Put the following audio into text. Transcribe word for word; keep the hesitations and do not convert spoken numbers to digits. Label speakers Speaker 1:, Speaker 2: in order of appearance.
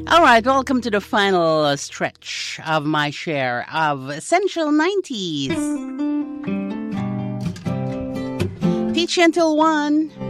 Speaker 1: All right, welcome to the final uh, stretch of my share of Essential nineties. Teach you until one.